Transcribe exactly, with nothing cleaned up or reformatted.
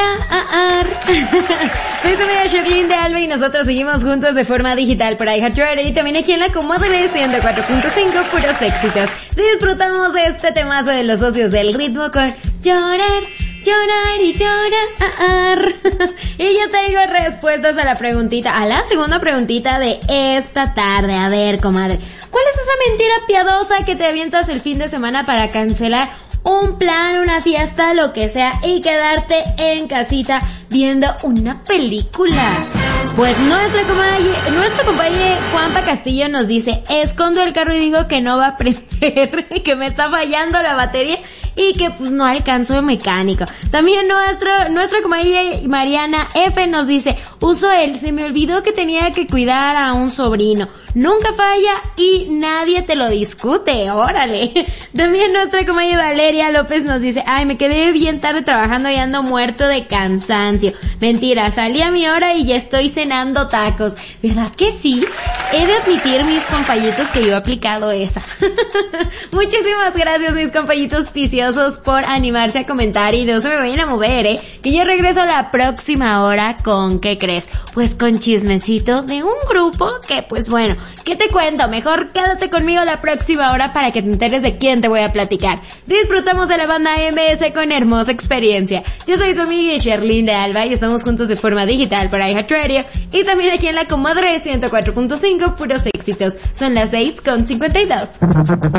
Ah, soy su amiga Sherlyn de Alba y nosotros seguimos juntos de forma digital por iHeartRadio y también aquí en la Comadre ciento cuatro punto cinco, puros éxitos. Disfrutamos de este temazo de los socios del ritmo con llorar, llorar y llorar. Y ya tengo respuestas a la preguntita, a la segunda preguntita de esta tarde. A ver, comadre, ¿cuál es esa mentira piadosa que te avientas el fin de semana para cancelar un plan, una fiesta, lo que sea, y quedarte en casita viendo una película? Pues nuestra compañera, nuestro compañero Juanpa Castillo nos dice: escondo el carro y digo que no va a prender, que me está fallando la batería y que pues no alcanzo el mecánico. También nuestro, nuestra compañera Mariana F nos dice: uso el se me olvidó que tenía que cuidar a un sobrino. Nunca falla y nadie te lo discute, órale. También nuestra compañera Valeria López nos dice: ay, me quedé bien tarde trabajando y ando muerto de cansancio. Mentira, salí a mi hora y ya estoy cenando tacos. ¿Verdad que sí? He de admitir, mis compañitos, que yo he aplicado esa. Muchísimas gracias, mis compañitos viciosos, por animarse a comentar y no se me vayan a mover, eh, que yo regreso a la próxima hora con, ¿qué crees? Pues con chismecito de un grupo que, pues bueno, ¿qué te cuento? Mejor quédate conmigo la próxima hora para que te enteres de quién te voy a platicar. Disfrutamos de la banda M S con hermosa experiencia. Yo soy tu amiga Sherlyn de Alba y estamos juntos de forma digital por iHeartRadio y también aquí en la Comadre ciento cuatro punto cinco, puros éxitos. Son las seis con cincuenta y dos.